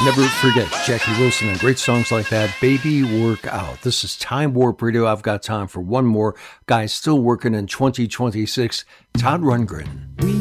Never forget Jackie Wilson and great songs like that. Baby, Work Out. This is Time Warp Radio. I've got time for one more guy still working in 2026, Todd Rundgren. We